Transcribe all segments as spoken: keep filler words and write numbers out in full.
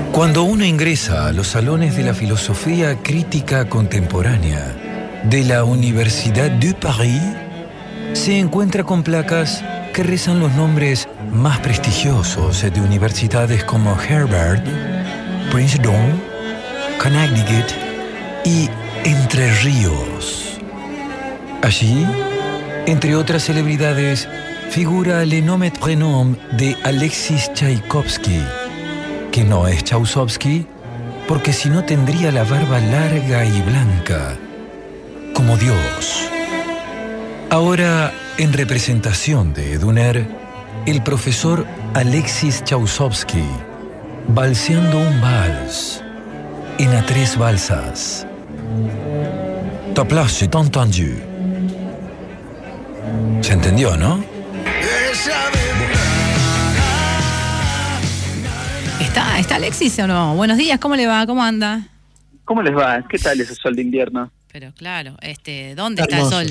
Cuando uno ingresa a los salones de la filosofía crítica contemporánea de la Universidad de París, se encuentra con placas que rezan los nombres más prestigiosos de universidades como Harvard, Princeton, Connecticut y Entre Ríos. Allí, entre otras celebridades, figura le nom et prénom de Alexis Tchaikovsky, que no es Chausovsky, porque si no tendría la barba larga y blanca, como Dios. Ahora, en representación de Eduner, el profesor Alexis Chausovsky, valseando un vals en a tres valsas. Ta place est entendue. ¿Se entendió, no? ¿Está, ¿Está Alexis o no? Buenos días, ¿cómo le va? ¿Cómo anda? ¿Cómo les va? ¿Qué tal ese sol de invierno? Pero claro, este, ¿dónde está el sol?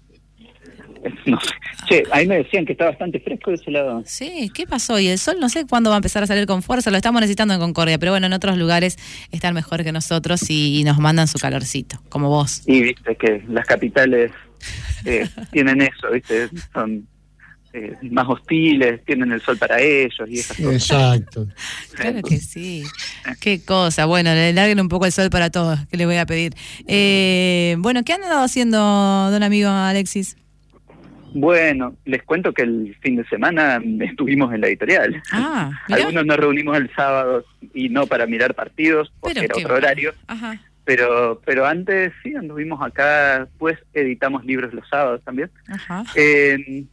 No sé. Che, ahí me decían que está bastante fresco de ese lado. Sí, ¿qué pasó? Y el sol no sé cuándo va a empezar a salir con fuerza, lo estamos necesitando en Concordia, pero bueno, en otros lugares están mejor que nosotros y, y nos mandan su calorcito, como vos. Y viste que las capitales eh, tienen eso, viste, son eh, más hostiles, tienen el sol para ellos y esas cosas. Exacto. Claro que sí. Qué cosa. Bueno, le larguen un poco el sol para todos, que les voy a pedir. Eh, bueno, ¿qué han andado haciendo, don amigo Alexis? Bueno, les cuento que el fin de semana estuvimos en la editorial. Ah, mirá. Algunos nos reunimos el sábado y no para mirar partidos, porque Pero era qué otro bueno. horario. Ajá. Pero pero antes sí, anduvimos acá, pues editamos libros los sábados también. Ajá. Eh,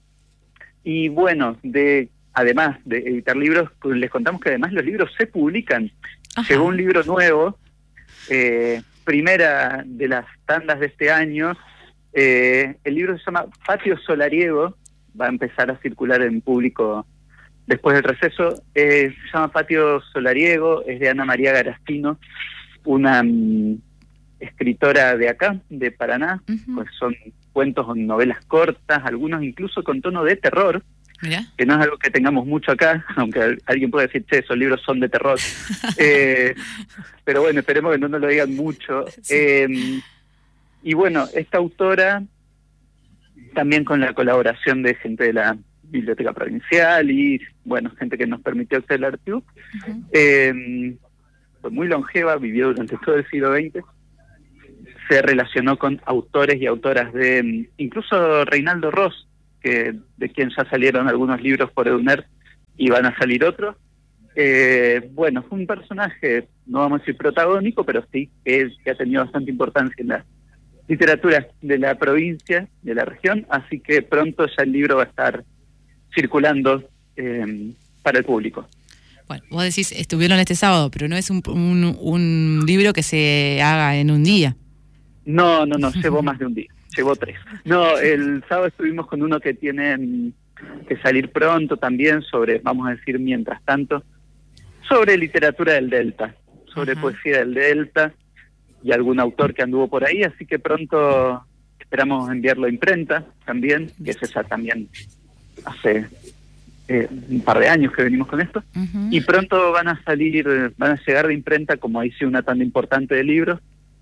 y bueno, de además de editar libros, pues les contamos que además los libros se publican. Ajá. Llegó un libro nuevo, eh, primera de las tandas de este año. Eh, el libro se llama Patio Solariego, va a empezar a circular en público después del receso. Eh, se llama Patio Solariego, es de Ana María Garastino, una um, escritora de acá, de Paraná. Uh-huh. Pues son cuentos o novelas cortas, algunos incluso con tono de terror. Mirá. Que no es algo que tengamos mucho acá, aunque alguien puede decir, che, esos libros son de terror. eh, pero bueno, esperemos que no nos lo digan mucho. Sí. Eh, y bueno, esta autora, también con la colaboración de gente de la Biblioteca Provincial y, bueno, gente que nos permitió acceder al archivo, uh-huh. eh, fue muy longeva, vivió durante todo el siglo veinte, se relacionó con autores y autoras de, incluso Reinaldo Ross, que de quien ya salieron algunos libros por Eduner y van a salir otros. Eh, bueno, fue un personaje, no vamos a decir protagónico, pero sí que, que ha tenido bastante importancia en la literatura de la provincia, de la región, así que pronto ya el libro va a estar circulando eh, para el público. Bueno, vos decís, estuvieron este sábado, pero no es un, un, un libro que se haga en un día. No, no, no, llevó más de un día. Llevó tres. No, el sábado estuvimos con uno que tiene que salir pronto también sobre, vamos a decir, mientras tanto, sobre literatura del Delta, sobre Ajá. poesía del Delta y algún autor que anduvo por ahí, así que pronto esperamos enviarlo a imprenta también, que es esa también hace eh, un par de años que venimos con esto, uh-huh. y pronto van a salir, van a llegar de imprenta, como ahí sí una tanda importante de libros,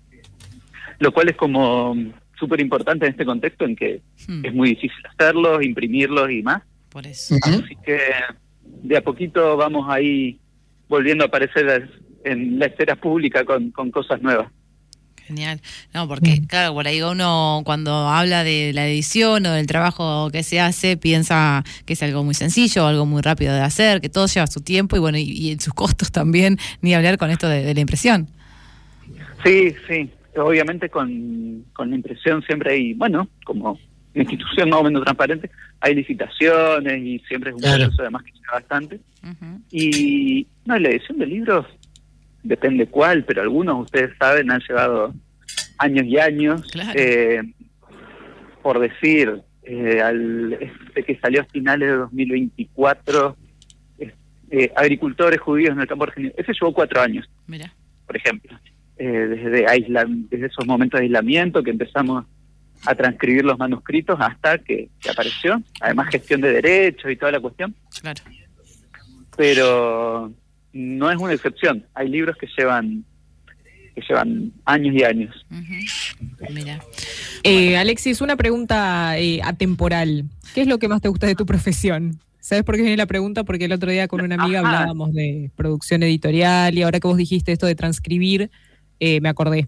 lo cual es como súper importante en este contexto en que hmm. es muy difícil hacerlos, imprimirlos y más. Por eso. Uh-huh. Así que de a poquito vamos ahí volviendo a aparecer en la esfera pública con, con cosas nuevas. Genial. No, porque claro, por ahí uno cuando habla de la edición o del trabajo que se hace, piensa que es algo muy sencillo, algo muy rápido de hacer, que todo lleva su tiempo y bueno, y, y en sus costos también, ni hablar con esto de, de la impresión. Sí, sí. Obviamente con, con la impresión siempre hay, bueno, como institución más o menos transparente, hay licitaciones y siempre es un claro. proceso además que lleva bastante. Uh-huh. Y no, la edición de libros depende cuál, pero algunos, ustedes saben, han llevado años y años. Claro. Eh, por decir, eh, al este que salió a finales de dos mil veinticuatro, eh, eh, Agricultores judíos en el campo argentino, ese llevó cuatro años, Mira. por ejemplo. Eh, desde, aisla, desde esos momentos de aislamiento que empezamos a transcribir los manuscritos hasta que, que apareció, además gestión de derechos y toda la cuestión. Claro. Pero no es una excepción. Hay libros que llevan que llevan años y años. Uh-huh. Mira. Eh, Alexis, una pregunta eh, atemporal. ¿Qué es lo que más te gusta de tu profesión? ¿Sabes por qué viene la pregunta? Porque el otro día con una amiga Ajá. hablábamos de producción editorial y ahora que vos dijiste esto de transcribir, eh, me acordé.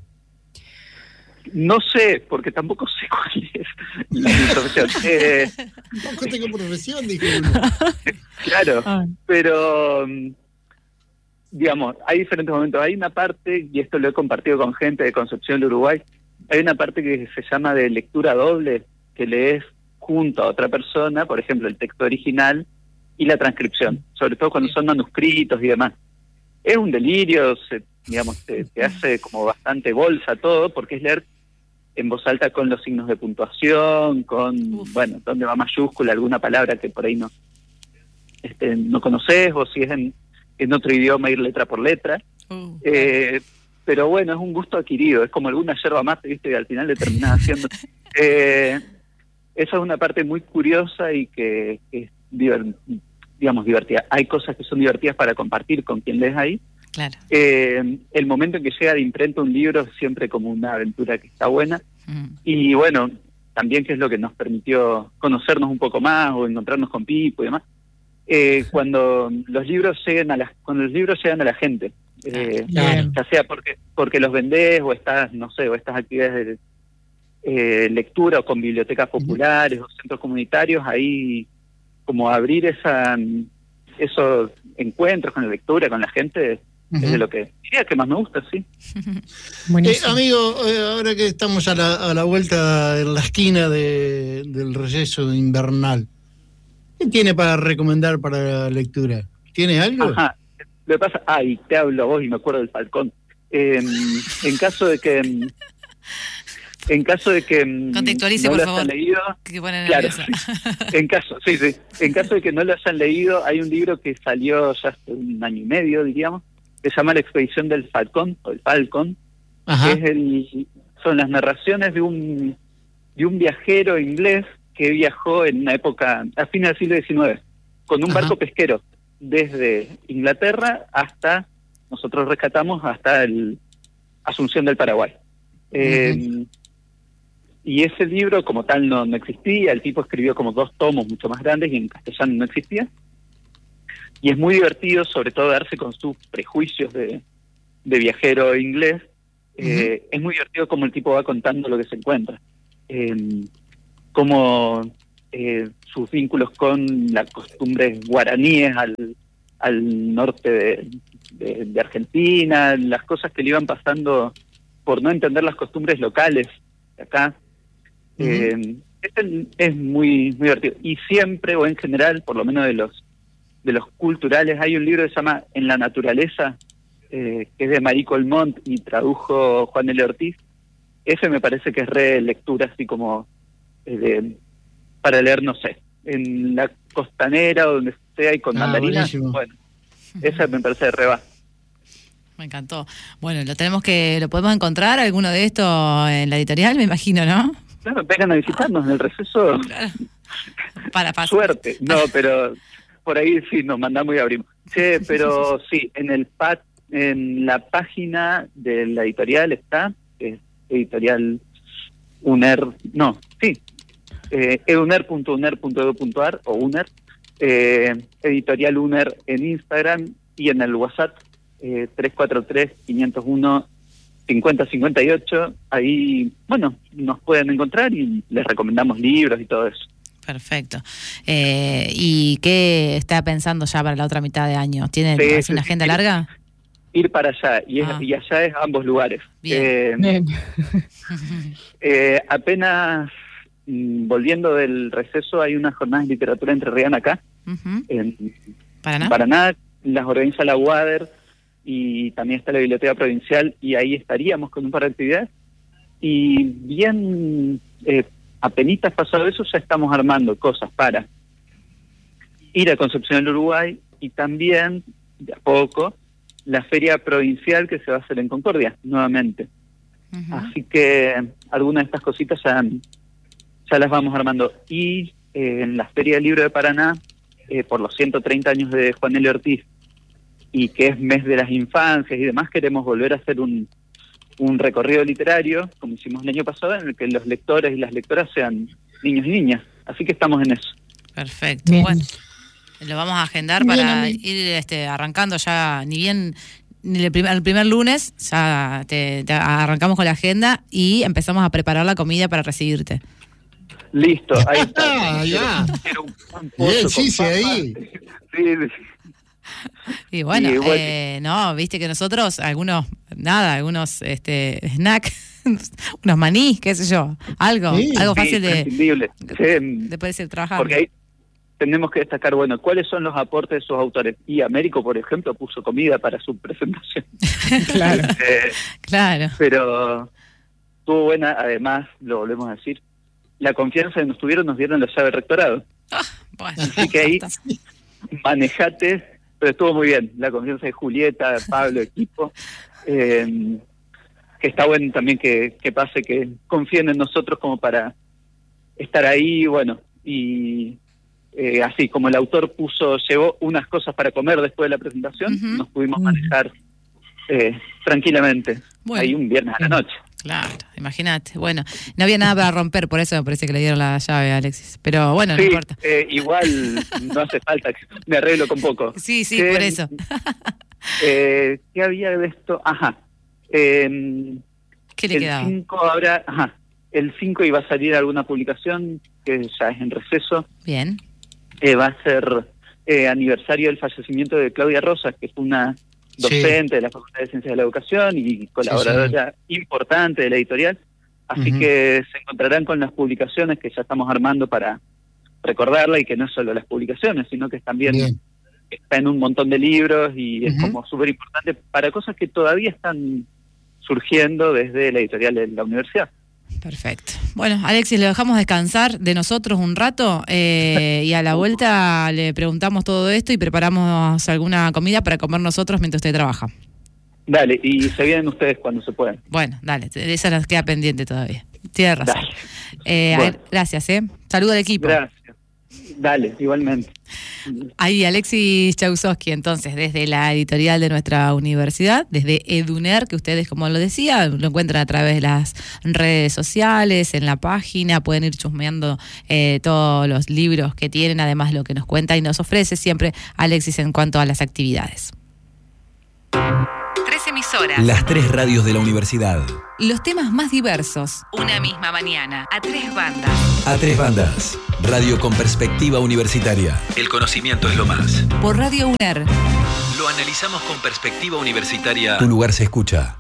No sé, porque tampoco sé cuál es la mi profesión. Eh, Tampoco tengo profesión, dije uno. Claro, ah. pero digamos, hay diferentes momentos. Hay una parte, y esto lo he compartido con gente de Concepción del Uruguay, hay una parte que se llama de lectura doble, que lees junto a otra persona, por ejemplo, el texto original y la transcripción, sobre todo cuando son manuscritos y demás. Es un delirio, se, digamos, te, te hace como bastante bolsa todo, porque es leer en voz alta con los signos de puntuación, con, Uf. bueno, donde va mayúscula, alguna palabra que por ahí no este, no conoces, o si es en, en otro idioma ir letra por letra. Uh, eh, pero bueno, es un gusto adquirido, es como alguna yerba mate, ¿viste? Y al final le terminás haciendo... eh, esa es una parte muy curiosa y que, que es, diver, digamos, divertida. Hay cosas que son divertidas para compartir con quien lees ahí. Claro. Eh, el momento en que llega de imprenta un libro es siempre como una aventura que está buena. Mm. Y bueno, también que es lo que nos permitió conocernos un poco más o encontrarnos con Pipo y demás. Eh, cuando los libros lleguen a la, cuando los libros llegan a la gente, eh, claro. ya sea porque porque los vendés o estás, no sé, o estas actividades de eh, lectura o con bibliotecas populares uh-huh. o centros comunitarios, ahí como abrir esa esos encuentros con la lectura, con la gente, uh-huh. es de lo que diría que más me gusta, sí. eh, amigo, eh, ahora que estamos a la, a la vuelta en la esquina de, del receso invernal, ¿qué tiene para recomendar para la lectura? ¿Tiene algo? Ajá. Lo que pasa, ah, y te hablo a vos y me acuerdo del Falcón. Eh, en caso de que... En caso de que contextualice, no por lo favor. hayan leído, que ponen claro, en caso, sí, sí, en caso de que no lo hayan leído, hay un libro que salió ya hace un año y medio, diríamos, que se llama La expedición del Falcón, o el Falcon, Ajá. que es el, son las narraciones de un de un viajero inglés que viajó en una época, a fines del siglo diecinueve, con un Ajá. barco pesquero, desde Inglaterra hasta, nosotros rescatamos hasta el Asunción del Paraguay. Eh, uh-huh. Y ese libro como tal no, no existía, el tipo escribió como dos tomos mucho más grandes y en castellano no existía. Y es muy divertido, sobre todo darse con sus prejuicios de, de viajero inglés. Uh-huh. Eh, es muy divertido como el tipo va contando lo que se encuentra. Eh, como eh, sus vínculos con las costumbres guaraníes al, al norte de, de, de Argentina, las cosas que le iban pasando por no entender las costumbres locales de acá. Uh-huh. Eh, es, es muy, muy divertido. Y siempre, o en general, por lo menos de los de los culturales, hay un libro que se llama En la naturaleza, eh, que es de Marie Colmont y tradujo Juan L. Ortiz. Ese me parece que es re lectura, así como eh, de, para leer, no sé, en la costanera o donde sea y con ah, mandarinas. Buenísimo. Bueno, esa me parece de re va. Me encantó. Bueno, lo tenemos que, lo podemos encontrar, alguno de estos en la editorial, me imagino, ¿no? Claro, vengan a visitarnos en el receso. Claro. Para pasar. Suerte. No, pero por ahí sí nos mandamos y abrimos. Sí, pero sí, en el pat, en la página de la editorial está, es editorial UNER, no, sí, eh, eduner punto uner punto edu punto ar o UNER, eh, editorial UNER en Instagram y en el WhatsApp. Eh, tres cuatro tres, cinco cero uno, cinco cero cinco ocho, ahí, bueno, nos pueden encontrar y les recomendamos libros y todo eso. Perfecto. Eh, ¿Y qué está pensando ya para la otra mitad de año? ¿Tiene sí, sí, una agenda sí, larga? Ir para allá, y, es, ah. y allá es ambos lugares. Bien. Eh, Bien. eh, apenas mm, volviendo del receso, hay una jornada de literatura entrerriana acá, uh-huh. en Paraná. Paraná, las organiza la UADER, y también está la Biblioteca Provincial, y ahí estaríamos con un par de actividades. Y bien, eh, apenitas pasado eso, ya estamos armando cosas para ir a Concepción del Uruguay, y también, de a poco, la feria provincial que se va a hacer en Concordia, nuevamente. Uh-huh. Así que algunas de estas cositas ya, ya las vamos armando. Y eh, en la Feria del Libro de Paraná, eh, por los ciento treinta años de Juan L. Ortiz, y que es mes de las infancias y demás, queremos volver a hacer un, un recorrido literario, como hicimos el año pasado, en el que los lectores y las lectoras sean niños y niñas. Así que estamos en eso. Perfecto. Bien. Bueno, lo vamos a agendar Bien, para amigo. ir este, arrancando ya, ni bien ni el primer, el primer lunes, ya te, te arrancamos con la agenda y empezamos a preparar la comida para recibirte. Listo, ahí está. Ah, ya. Quiero un pan Bien, pollo sí, con sí, papas. ahí. Sí, sí. Y bueno, Y bueno. eh, no, viste que nosotros, algunos, nada, algunos este snacks, unos maní, qué sé yo, algo, Sí, algo Sí, fácil de, imprescindible. Sí, de poder ser trabajar. porque ahí tenemos que destacar, bueno, cuáles son los aportes de sus autores. Y Américo, por ejemplo, puso comida para su presentación. Claro. Eh, Claro. pero estuvo buena, además, lo volvemos a decir, la confianza que nos tuvieron, nos dieron la llave del rectorado. Ah, bueno, Así que ahí basta. manejate, pero estuvo muy bien. La confianza de Julieta, de Pablo, equipo. Eh, que está bueno también que, que pase, que confíen en nosotros como para estar ahí, bueno, y eh, así como el autor puso, llevó unas cosas para comer después de la presentación, Ujú. nos pudimos Ujú. manejar eh, tranquilamente, Bueno. ahí un viernes a la noche. Claro, imagínate. Bueno, no había nada para romper, por eso me parece que le dieron la llave a Alexis. Pero bueno, no Sí, importa. eh, igual no hace falta, que me arreglo con poco. Sí, sí, ¿Qué- por eso. Eh, ¿Qué había de esto? Ajá. Eh, ¿Qué le el quedaba? cinco habrá, ajá, el cinco iba a salir alguna publicación que ya es en receso. Bien. Eh, va a ser eh, aniversario del fallecimiento de Claudia Rosas, que fue una docente de la Facultad de Ciencias de la Educación y colaboradora importante de la editorial. Así Ujú. que se encontrarán con las publicaciones que ya estamos armando para recordarla, y que no es solo las publicaciones, sino que también Bien. está en un montón de libros y es Ujú. como súper importante para cosas que todavía están surgiendo desde la editorial de la universidad. Perfecto. Bueno, Alexis, le dejamos descansar de nosotros un rato eh, y a la vuelta le preguntamos todo esto y preparamos alguna comida para comer nosotros mientras usted trabaja. Dale, y se vienen ustedes cuando se puedan. Bueno, dale, esa nos queda pendiente todavía. Tiene razón. Dale. Eh, Bueno. Gracias, ¿eh? Saludo al equipo. Gracias. Dale, igualmente. Ahí Alexis Chausowski, entonces, desde la editorial de nuestra universidad, desde Eduner, que ustedes, como lo decía, lo encuentran a través de las redes sociales, en la página, pueden ir chusmeando eh, todos los libros que tienen, además lo que nos cuenta y nos ofrece siempre Alexis en cuanto a las actividades. Tres emisoras. Las tres radios de la universidad. Los temas más diversos. Una misma mañana, a tres bandas. A tres bandas. Radio con perspectiva universitaria. El conocimiento es lo más. Por Radio UNER. Lo analizamos con perspectiva universitaria. Tu lugar se escucha.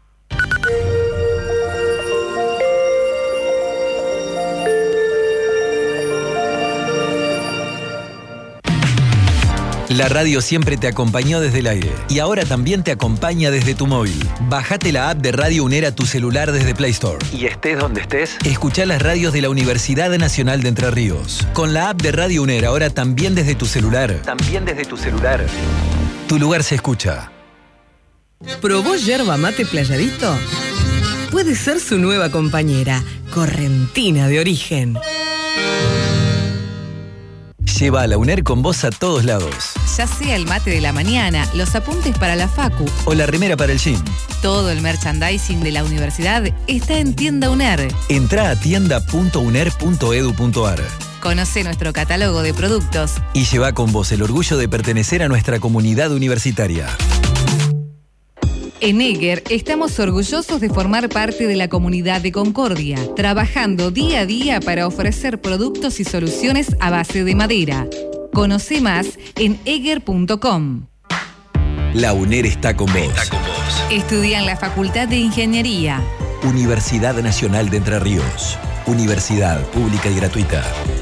La radio siempre te acompañó desde el aire y ahora también te acompaña desde tu móvil. Bájate la app de Radio UNER a tu celular desde Play Store. Y estés donde estés, escuchá las radios de la Universidad Nacional de Entre Ríos. Con la app de Radio UNER ahora también desde tu celular. También desde tu celular. Tu lugar se escucha. ¿Probó yerba mate Playadito? Puede ser su nueva compañera, correntina de origen. Lleva a la UNER con vos a todos lados. Ya sea el mate de la mañana, los apuntes para la facu, O la remera para el gym. todo el merchandising de la universidad está en Tienda UNER. Entrá a tienda punto uner punto edu punto ar Conoce nuestro catálogo de productos. y lleva con vos el orgullo de pertenecer a nuestra comunidad universitaria. En Eger estamos orgullosos de formar parte de la comunidad de Concordia, trabajando día a día para ofrecer productos y soluciones a base de madera. Conoce más en eger punto com. La UNER está con vos. Estudia en la Facultad de Ingeniería. Universidad Nacional de Entre Ríos. Universidad pública y gratuita.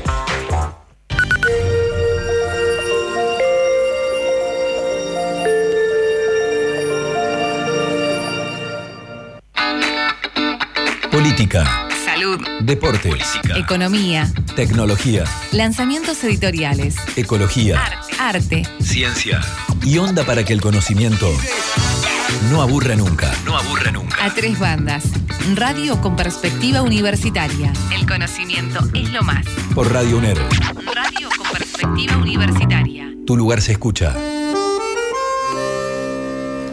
Política, Salud. deportes, Economía. tecnología, Lanzamientos editoriales. ecología, Arte. ciencia y onda para que el conocimiento no aburra nunca. No aburra nunca. A tres bandas. Radio con perspectiva universitaria. El conocimiento es lo más. Por Radio UNER, Radio con perspectiva universitaria. tu lugar se escucha.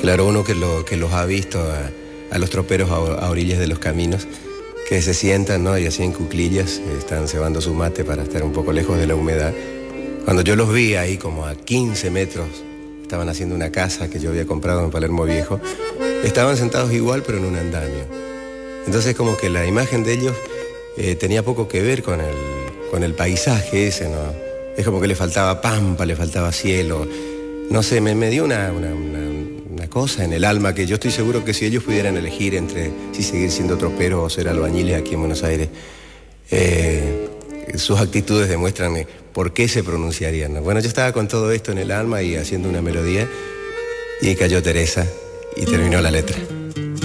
Claro, uno que, lo, que los ha visto a, a los troperos a, a orillas de los caminos, que se sientan, ¿no? Y así en cuclillas están cebando su mate para estar un poco lejos de la humedad. Cuando yo los vi ahí como a quince metros, estaban haciendo una casa que yo había comprado en Palermo Viejo, estaban sentados igual pero en un andamio. Entonces como que la imagen de ellos eh, tenía poco que ver con el, con el paisaje ese, ¿no? Es como que le faltaba pampa, le faltaba cielo. No sé, me, me dio una, una, una, una cosa en el alma que yo estoy seguro que si ellos pudieran elegir entre si seguir siendo troperos o ser albañiles aquí en Buenos Aires, eh, sus actitudes demuestran por qué se pronunciarían, ¿no? Bueno, yo estaba con todo esto en el alma y haciendo una melodía y cayó Teresa y terminó la letra.